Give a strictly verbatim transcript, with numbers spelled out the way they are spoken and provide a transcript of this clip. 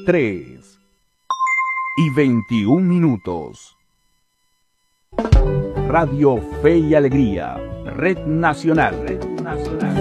tres y veintiún minutos. Radio Fe y Alegría, Red Nacional. Red Nacional.